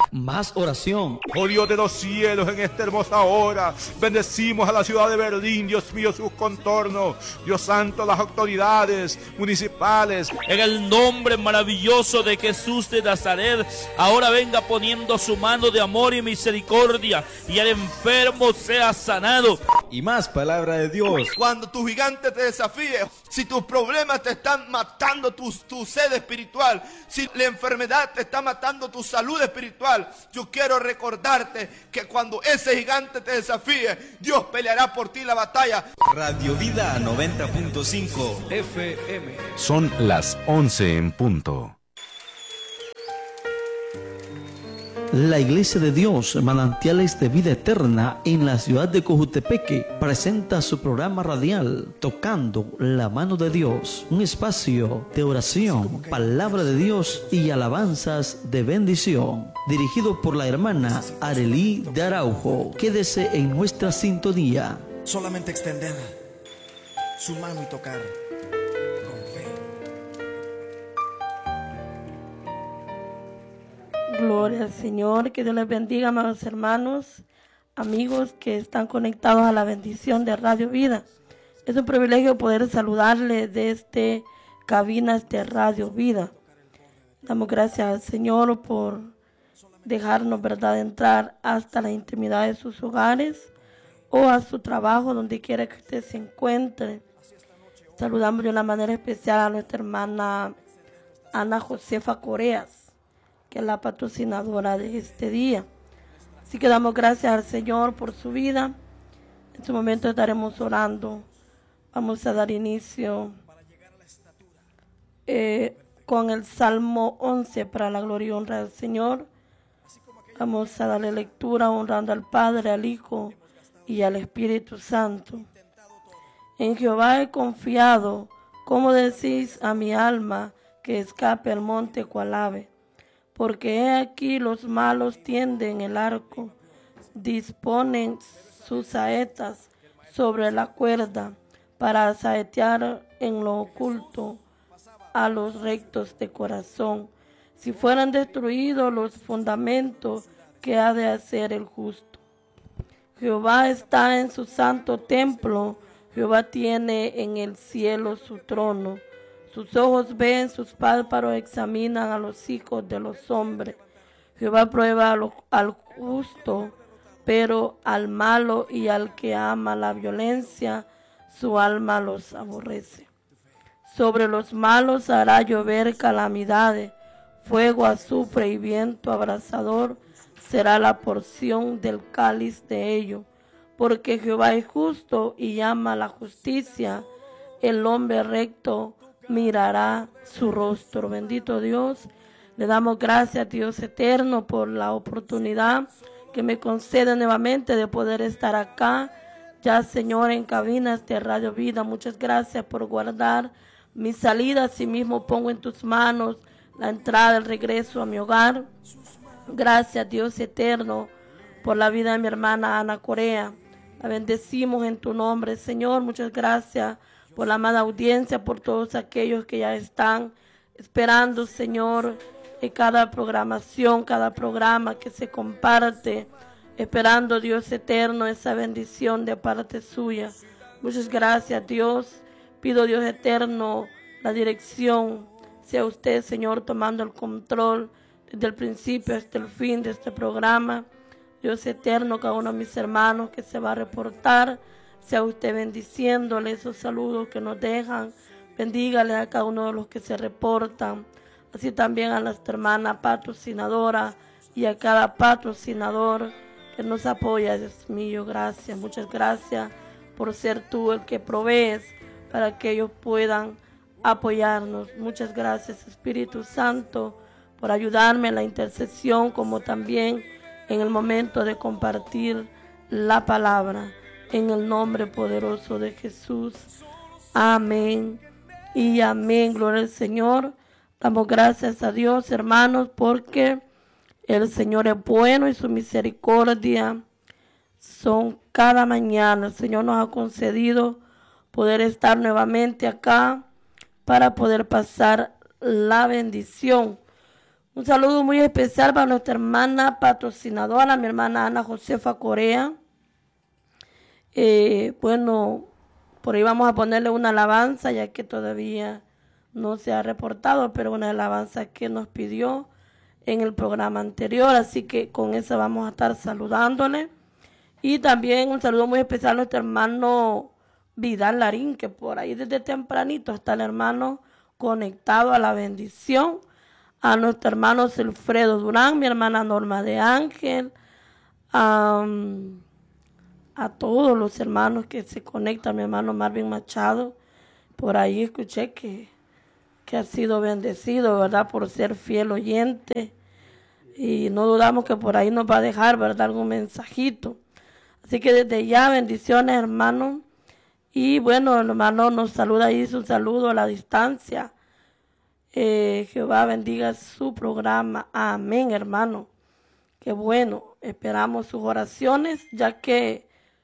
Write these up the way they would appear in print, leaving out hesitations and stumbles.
más oración. Oh Dios de los cielos, en esta hermosa hora, bendecimos a la ciudad de Berlín, Dios mío, sus contornos, Dios santo, las autoridades municipales. En el nombre maravilloso de Jesús de Nazaret, ahora venga poniendo su mano de amor y misericordia, y el enfermo sea sanado. Y más palabra de Dios. Cuando tu gigante te desafíe, si tus problemas te están matando tu sed espiritual, si la enfermedad te está matando tu salud espiritual, yo quiero recordarte que cuando ese gigante te desafíe, Dios peleará por ti la batalla. Radio Vida 90.5 FM. Son las 11 en punto. La Iglesia de Dios, Manantiales de Vida Eterna, en la ciudad de Cojutepeque, presenta su programa radial Tocando la Mano de Dios, un espacio de oración, palabra de Dios y alabanzas de bendición, dirigido por la hermana Arely de Araujo. Quédese en nuestra sintonía. Solamente extender su mano y tocar. Gloria al Señor, que Dios les bendiga, amados hermanos, amigos que están conectados a la bendición de Radio Vida. Es un privilegio poder saludarles desde cabinas de Radio Vida. Damos gracias al Señor por dejarnos, verdad, entrar hasta la intimidad de sus hogares o a su trabajo, donde quiera que usted se encuentre. Saludamos de una manera especial a nuestra hermana Ana Josefa Coreas, que es la patrocinadora de este día. Así que damos gracias al Señor por su vida. En su momento estaremos orando. Vamos a dar inicio con el Salmo 11 para la gloria y honra del Señor. Vamos a darle lectura honrando al Padre, al Hijo y al Espíritu Santo. En Jehová he confiado, como decís a mi alma, que escape al monte cual ave. Porque he aquí los malos tienden el arco, disponen sus saetas sobre la cuerda para saetear en lo oculto a los rectos de corazón. Si fueran destruidos los fundamentos, ¿qué ha de hacer el justo? Jehová está en su santo templo, Jehová tiene en el cielo su trono. Sus ojos ven, sus párpados examinan a los hijos de los hombres. Jehová prueba al justo, pero al malo y al que ama la violencia, su alma los aborrece. Sobre los malos hará llover calamidades, fuego, azufre y viento abrasador será la porción del cáliz de ellos. Porque Jehová es justo y ama la justicia, el hombre recto mirará su rostro. Bendito Dios, le damos gracias, Dios eterno, por la oportunidad que me concede nuevamente de poder estar acá, ya, Señor, en cabinas de Radio Vida. Muchas gracias por guardar mi salida. Asimismo pongo en tus manos la entrada, el regreso a mi hogar. Gracias, Dios eterno, por la vida de mi hermana Ana Corea. La bendecimos en tu nombre, Señor. Muchas gracias por la amada audiencia, por todos aquellos que ya están esperando, Señor, en cada programación, cada programa que se comparte, esperando, Dios eterno, esa bendición de parte suya. Muchas gracias, Dios. Pido, Dios eterno, la dirección, sea usted, Señor, tomando el control desde el principio hasta el fin de este programa. Dios eterno, cada uno de mis hermanos que se va a reportar, sea usted bendiciéndole esos saludos que nos dejan. Bendígale a cada uno de los que se reportan. Así también a nuestra hermana patrocinadora y a cada patrocinador que nos apoya. Dios mío, gracias. Muchas gracias por ser tú el que provees para que ellos puedan apoyarnos. Muchas gracias, Espíritu Santo, por ayudarme en la intercesión, como también en el momento de compartir la palabra. En el nombre poderoso de Jesús. Amén y amén. Gloria al Señor. Damos gracias a Dios, hermanos, porque el Señor es bueno y su misericordia son cada mañana. El Señor nos ha concedido poder estar nuevamente acá para poder pasar la bendición. Un saludo muy especial para nuestra hermana patrocinadora, mi hermana Ana Josefa Corea. Bueno, por ahí vamos a ponerle una alabanza, ya que todavía no se ha reportado, pero una alabanza que nos pidió en el programa anterior, así que con esa vamos a estar saludándole. Y también un saludo muy especial a nuestro hermano Vidal Larín, que por ahí desde tempranito está el hermano conectado a la bendición. A nuestro hermano Silfredo Durán, mi hermana Norma de Ángel, a todos los hermanos que se conectan, mi hermano Marvin Machado. Por ahí escuché que ha sido bendecido, ¿verdad? Por ser fiel oyente. Y no dudamos que por ahí nos va a dejar, ¿verdad? Algún mensajito. Así que desde ya, bendiciones, hermano. Y bueno, el hermano nos saluda ahí, un saludo a la distancia. Jehová bendiga su programa. Amén, hermano. Qué bueno. Esperamos sus oraciones, ya que,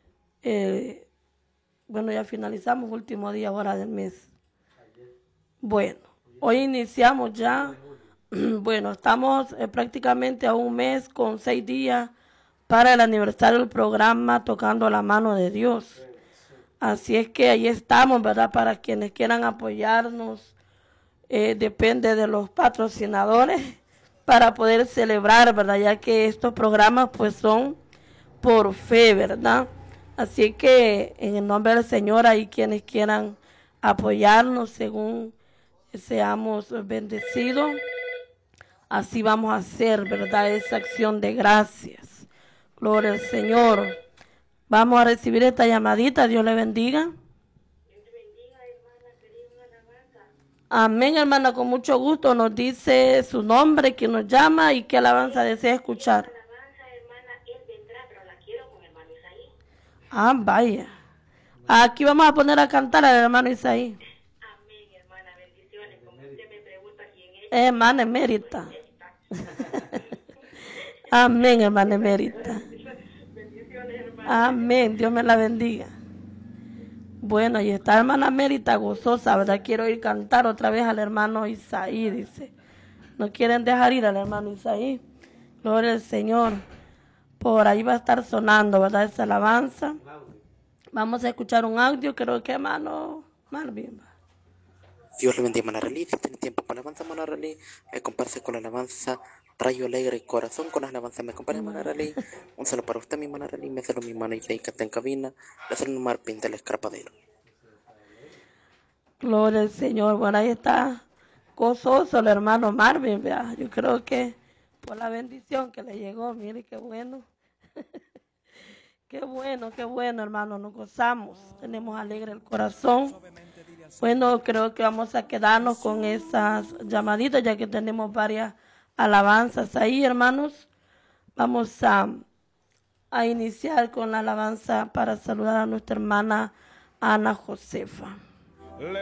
bueno, ya finalizamos, último día ahora del mes. Bueno, hoy iniciamos ya. Bueno, estamos prácticamente a un mes con 6 días para el aniversario del programa Tocando la Mano de Dios. Así es que ahí estamos, ¿verdad? Para quienes quieran apoyarnos, depende de los patrocinadores para poder celebrar, ¿verdad? Ya que estos programas pues son por fe, ¿verdad? Así que en el nombre del Señor, hay quienes quieran apoyarnos según seamos bendecidos. Así vamos a hacer, ¿verdad? Esa acción de gracias. Gloria al Señor. Vamos a recibir esta llamadita. Dios le bendiga. Dios te bendiga, hermana. Quería una alabanza. Amén, hermana. Con mucho gusto nos dice su nombre, quien nos llama y qué alabanza desea escuchar. La alabanza, hermana, él vendrá, pero la quiero con hermano Isaí. Ah, vaya. Aquí vamos a poner a cantar al hermano Isaí. Amén, hermana. Bendiciones. Como usted me pregunta quién es. Hermana emérita. Amén, hermana emérita. Amén, Dios me la bendiga. Bueno, y esta hermana emérita gozosa, ¿verdad? Quiero ir a cantar otra vez al hermano Isaí, dice. No quieren dejar ir al hermano Isaí. Gloria al Señor. Por ahí va a estar sonando, ¿verdad? Esa alabanza. Vamos a escuchar un audio, creo que hermano Marvin. Dios le bendiga, hermana Relí. Si tiene tiempo para alabanza, hermana Relí, me comparte con la alabanza Rayo Alegre y Corazón. Con las alabanzas me acompaña, hermana Relí. Un saludo para usted, mi hermana Relí. Me saludo mi hermana Isaí, que está en cabina. Le saludo Marvin del Escarpadero. Gloria al Señor. Bueno, ahí está gozoso el hermano Marvin, ¿verdad? Yo creo que por la bendición que le llegó, mire qué bueno. Qué bueno, hermano. Nos gozamos. Tenemos alegre el corazón. Bueno, creo que vamos a quedarnos con esas llamaditas, ya que tenemos varias alabanzas ahí, hermanos. Vamos a iniciar con la alabanza para saludar a nuestra hermana Ana Josefa.